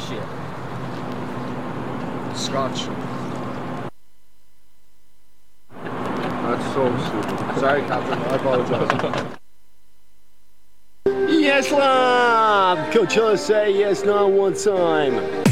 shit. Scotch. That's so stupid. Sorry, Captain. I apologize. Yes, love! Coachella say yes, not one time.